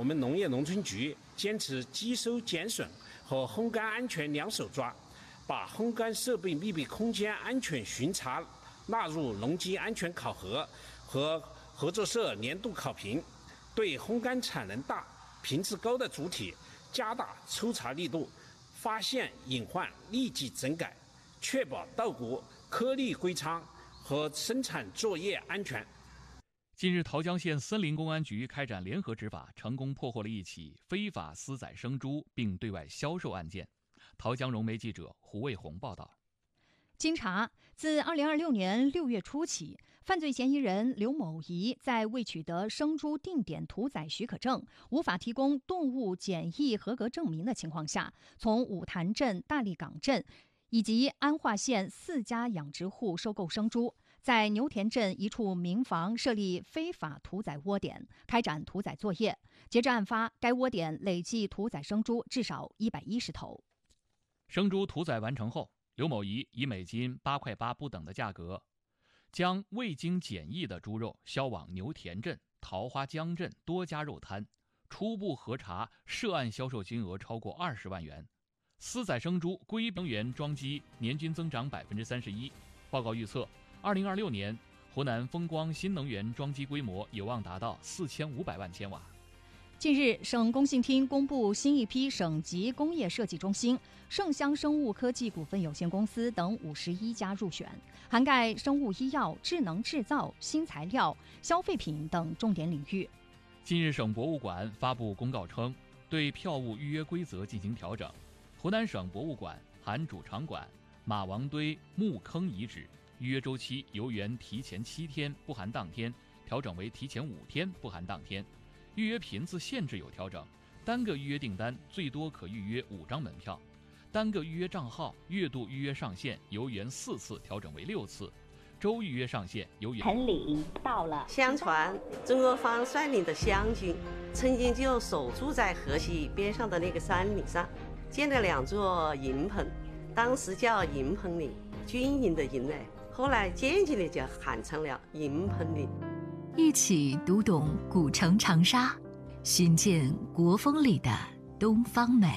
我们农业农村局坚持机收减损和烘干安全两手抓，把烘干设备密闭空间安全巡查纳入农机安全考核和合作社年度考评，对烘干产能大、品质高的主体加大抽查力度，发现隐患立即整改，确保稻谷颗粒归仓和生产作业安全。 近日，桃江县森林公安局开展联合执法，成功破获了一起非法私宰生猪并对外销售案件。桃江融媒记者胡卫红报道。 经查，自2026年6月初起，犯罪嫌疑人刘某仪在未取得生猪定点屠宰许可证、无法提供动物检疫合格证明的情况下，从五潭镇、大利港镇以及安化县4家养殖户收购生猪，在牛田镇一处民房设立非法屠宰窝点，开展屠宰作业。截至案发，该窝点累计屠宰生猪至少110头。 生猪屠宰完成后，刘某仪以每斤8.8块不等的价格，将未经检疫的猪肉销往牛田镇、桃花江镇多家肉摊，初步核查涉案销售金额超过20万元。私宰生猪归能源装机年均增长31%。报告预测，2026年湖南风光新能源装机规模有望达到4500万千瓦。 近日，省工信厅公布新一批省级工业设计中心，盛香生物科技股份有限公司等51家入选，涵盖生物医药、智能制造、新材料、消费品等重点领域。 近日，省博物馆发布公告称，对票务预约规则进行调整。湖南省博物馆含主场馆马王堆墓坑遗址预约周期由原提前7天不含当天调整为提前5天不含当天，预约频次限制有调整，单个预约订单最多可预约5张门票，单个预约账号月度预约上限由原4次调整为6次，周预约上限由原。 盆岭到了。 相传中国方率领的湘军曾经就守住在河西边上的那个山岭上，建了2座营棚，当时叫营棚岭，军营的营呢，后来渐渐的就喊成了营棚岭。 一起读懂古城长沙，寻见国风里的东方美。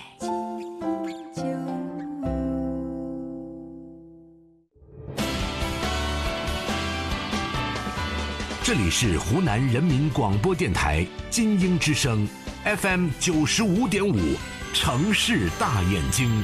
这里是湖南人民广播电台金鹰之声 FM 95.5，城市大眼睛。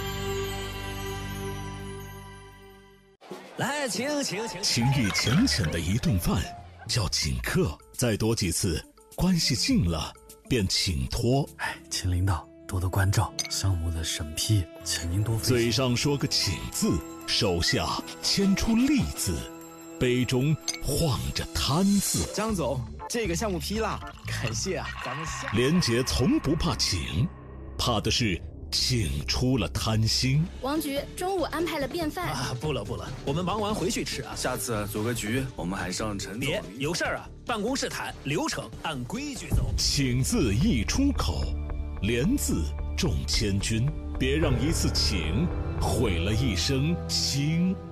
来，请。 情意浅浅的一顿饭叫请客，再多几次，关系近了便请托。 请领导多多关照，项目的审批，请您多费心。 嘴上说个请字，手下牵出利字，杯中晃着贪字。 张总，这个项目批了，感谢啊，咱们下。 连杰从不怕请，怕的是请出了贪心。 王局中午安排了便饭啊，不了，我们忙完回去吃啊。下次组个局，我们还上陈总。别有事儿啊，办公室谈，流程按规矩走。 请字一出口，连字重千钧，别让一次请毁了一生情。